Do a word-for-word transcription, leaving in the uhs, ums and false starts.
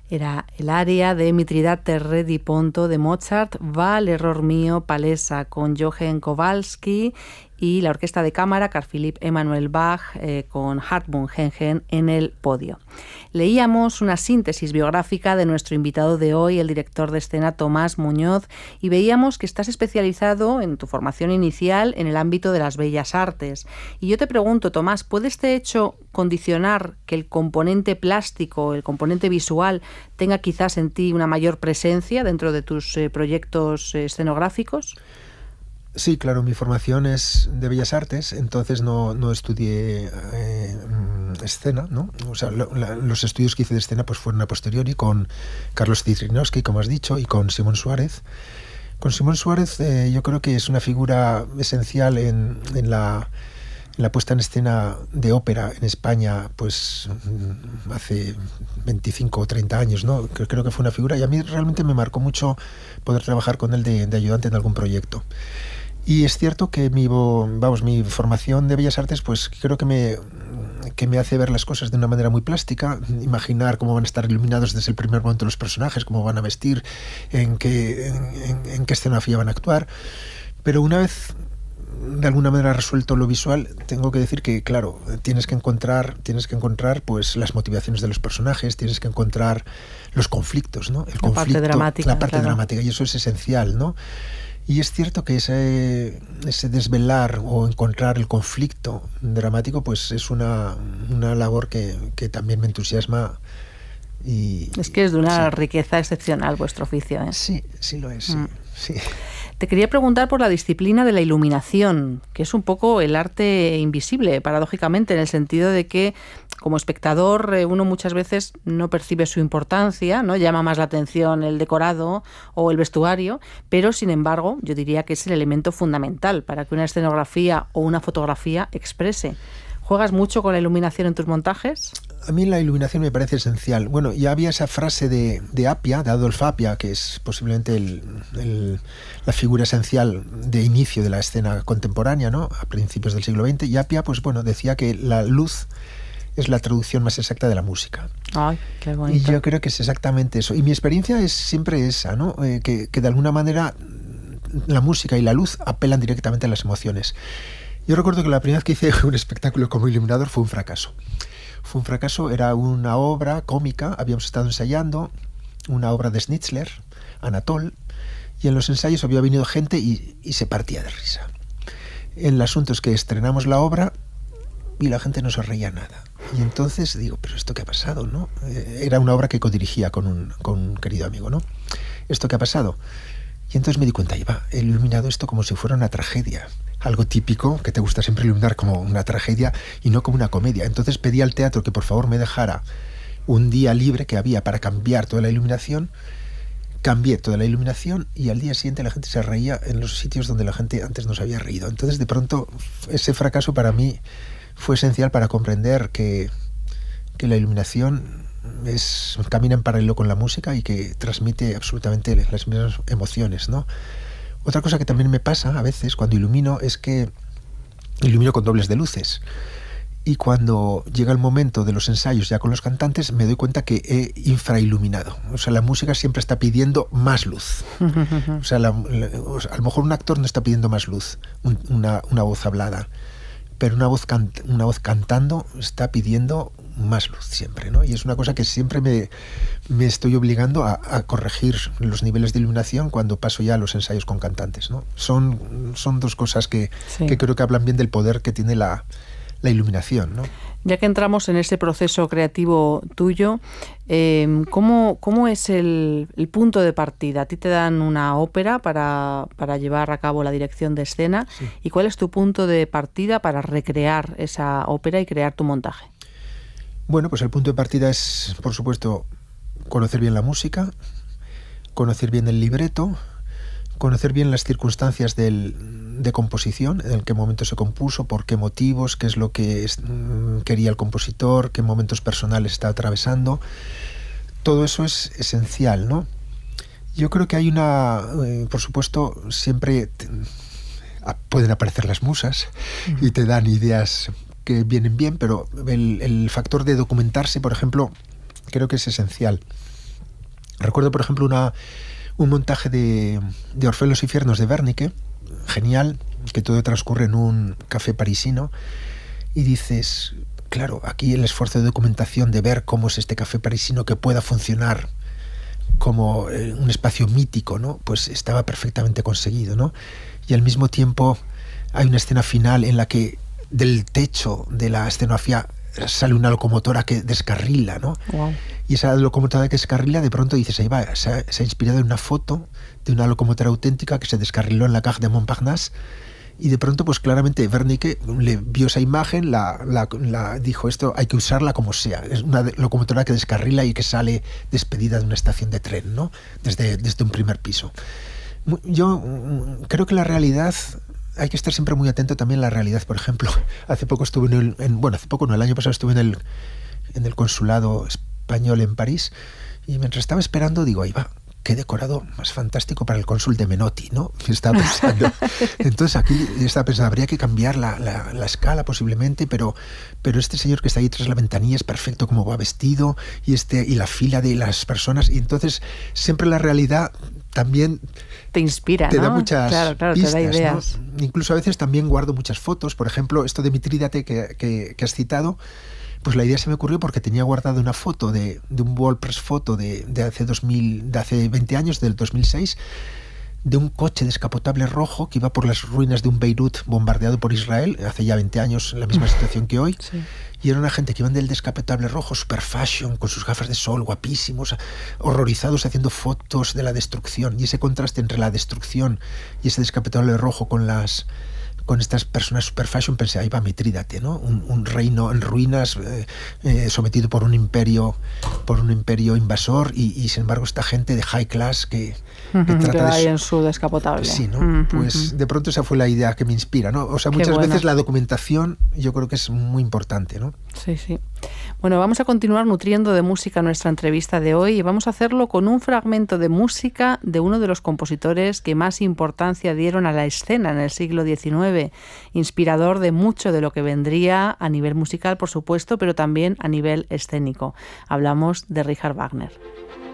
Era el aria de Mitridate re di Ponto de Mozart, Va l'error mio palesa, con Johann Kowalski, y la orquesta de cámara Carl Philipp Emanuel Bach eh, con Hartmut Hengen en el podio. Leíamos una síntesis biográfica de nuestro invitado de hoy, el director de escena Tomás Muñoz, y veíamos que estás especializado en tu formación inicial en el ámbito de las bellas artes. Y yo te pregunto, Tomás, ¿puede este hecho condicionar que el componente plástico, el componente visual, tenga quizás en ti una mayor presencia dentro de tus eh, proyectos eh, escenográficos? Sí, claro, mi formación es de Bellas Artes, entonces no, no estudié eh, escena, ¿no? O sea, lo, la, los estudios que hice de escena pues fueron a posteriori con Carlos Citrinowski, como has dicho, y con Simón Suárez. Con Simón Suárez eh, yo creo que es una figura esencial en, en, la, en la puesta en escena de ópera en España, pues hace veinticinco o treinta años, ¿no? Creo, creo que fue una figura, y a mí realmente me marcó mucho poder trabajar con él de, de ayudante en algún proyecto. Y es cierto que mi, vamos, mi formación de Bellas Artes pues creo que me, que me hace ver las cosas de una manera muy plástica, imaginar cómo van a estar iluminados desde el primer momento los personajes, cómo van a vestir, en qué, en, en qué escenografía van a actuar. Pero una vez de alguna manera resuelto lo visual, tengo que decir que, claro, tienes que encontrar, tienes que encontrar pues las motivaciones de los personajes, tienes que encontrar los conflictos, ¿no? El la conflicto, parte dramática. La parte claro. dramática, y eso es esencial, ¿no? Y es cierto que ese, ese desvelar o encontrar el conflicto dramático pues es una, una labor que, que también me entusiasma. Y, es que es de una sí. riqueza excepcional vuestro oficio, ¿eh? Sí, sí lo es, Mm. sí. sí. Te quería preguntar por la disciplina de la iluminación, que es un poco el arte invisible, paradójicamente, en el sentido de que como espectador uno muchas veces no percibe su importancia, ¿no? Llama más la atención el decorado o el vestuario, pero sin embargo yo diría que es el elemento fundamental para que una escenografía o una fotografía exprese. ¿Juegas mucho con la iluminación en tus montajes? A mí la iluminación me parece esencial. Bueno, ya había esa frase de, de Appia, de Adolf Appia, que es posiblemente el, el, la figura esencial de inicio de la escena contemporánea, ¿no? A principios del siglo veinte. Y Appia, pues bueno, decía que la luz es la traducción más exacta de la música. Ay, qué bonito. Y yo creo que es exactamente eso. Y mi experiencia es siempre esa, ¿no? Eh, que, que de alguna manera la música y la luz apelan directamente a las emociones. Yo recuerdo que la primera vez que hice un espectáculo como iluminador fue un fracaso. Fue un fracaso, era una obra cómica, habíamos estado ensayando, una obra de Schnitzler, Anatol, y en los ensayos había venido gente y, y se partía de risa. El asunto es que estrenamos la obra y la gente no se reía nada. Y entonces digo, ¿pero esto qué ha pasado, no? Eh, era una obra que codirigía con un, con un querido amigo, ¿no? ¿Esto qué ha pasado? Y entonces me di cuenta, iba, he iluminado esto como si fuera una tragedia. Algo típico, que te gusta siempre iluminar como una tragedia y no como una comedia. Entonces pedí al teatro que por favor me dejara un día libre que había para cambiar toda la iluminación. Cambié toda la iluminación y al día siguiente la gente se reía en los sitios donde la gente antes no se había reído. Entonces de pronto ese fracaso para mí fue esencial para comprender que, que la iluminación es, camina en paralelo con la música y que transmite absolutamente las mismas emociones, ¿no? Otra cosa que también me pasa a veces cuando ilumino es que ilumino con dobles de luces. Y cuando llega el momento de los ensayos ya con los cantantes, me doy cuenta que he infrailuminado. O sea, la música siempre está pidiendo más luz. O sea, la, la, o sea a lo mejor un actor no está pidiendo más luz, un, una, una voz hablada, pero una voz, can, una voz cantando está pidiendo más luz siempre, ¿no? Y es una cosa que siempre me, me estoy obligando a, a corregir los niveles de iluminación cuando paso ya a los ensayos con cantantes, ¿no? Son, son dos cosas que, sí. que creo que hablan bien del poder que tiene la, la iluminación, ¿no? Ya que entramos en ese proceso creativo tuyo, eh, ¿cómo, cómo es el, el punto de partida? A ti te dan una ópera para, para llevar a cabo la dirección de escena, sí. ¿Y cuál es tu punto de partida para recrear esa ópera y crear tu montaje? Bueno, pues el punto de partida es, por supuesto, conocer bien la música, conocer bien el libreto, conocer bien las circunstancias del, de composición, en qué momento se compuso, por qué motivos, qué es lo que es, mmm, quería el compositor, qué momentos personales está atravesando. Todo eso es esencial, ¿no? Yo creo que hay una, eh, por supuesto, siempre te, a, pueden aparecer las musas uh-huh. y te dan ideas que vienen bien, pero el, el factor de documentarse, por ejemplo, creo que es esencial. Recuerdo, por ejemplo, una, un montaje de, de Orfeo en los infiernos de Wernicke, genial, que todo transcurre en un café parisino, y dices, claro, aquí el esfuerzo de documentación de ver cómo es este café parisino que pueda funcionar como eh, un espacio mítico, ¿no? Pues estaba perfectamente conseguido, ¿no? Y al mismo tiempo hay una escena final en la que del techo de la escenografía sale una locomotora que descarrila, ¿no? Wow. Y esa locomotora que descarrila, de pronto dices, ahí va, se ha, se ha inspirado en una foto de una locomotora auténtica que se descarriló en la Gare de Montparnasse. Y de pronto, pues claramente Wernicke le vio esa imagen, la, la, la dijo, esto hay que usarla como sea. Es una locomotora que descarrila y que sale despedida de una estación de tren, ¿no? Desde, desde un primer piso. Yo creo que la realidad, hay que estar siempre muy atento también a la realidad. Por ejemplo, hace poco estuve en el, en, bueno, hace poco no, el año pasado estuve en el, en el consulado español en París, y mientras estaba esperando, digo, ahí va, qué decorado más fantástico para el cónsul de Menotti, ¿no? Estaba pensando. Entonces aquí estaba pensando, habría que cambiar la, la, la escala posiblemente, pero, pero este señor que está ahí tras la ventanilla es perfecto como va vestido, y, este, y la fila de las personas, y entonces siempre la realidad también te inspira, te ¿no? da muchas claro, claro, pistas, te da ideas. ¿no? Incluso a veces también guardo muchas fotos, por ejemplo, esto de Mitrídate que, que, que has citado, pues la idea se me ocurrió porque tenía guardada una foto de, de un WordPress foto de, de hace dos mil, de hace veinte años, del dos mil seis, de un coche descapotable rojo que iba por las ruinas de un Beirut bombardeado por Israel, hace ya veinte años, la misma situación que hoy. Sí. Y era una gente que iban del descapotable rojo, super fashion, con sus gafas de sol, guapísimos, horrorizados, haciendo fotos de la destrucción. Y ese contraste entre la destrucción y ese descapotable rojo con las con estas personas super fashion, pensé, ahí va Mitrídate, ¿no? Un, un reino en ruinas, eh, eh, sometido por un imperio, por un imperio invasor, y, y sin embargo esta gente de high class que, uh-huh, que trata que de hay en su descapotable. Sí, ¿no? Uh-huh. Pues de pronto esa fue la idea que me inspira, ¿no? O sea, muchas bueno. veces la documentación yo creo que es muy importante, ¿no? Sí, sí. Bueno, vamos a continuar nutriendo de música nuestra entrevista de hoy, y vamos a hacerlo con un fragmento de música de uno de los compositores que más importancia dieron a la escena en el siglo diecinueve, inspirador de mucho de lo que vendría a nivel musical, por supuesto, pero también a nivel escénico. Hablamos de Richard Wagner.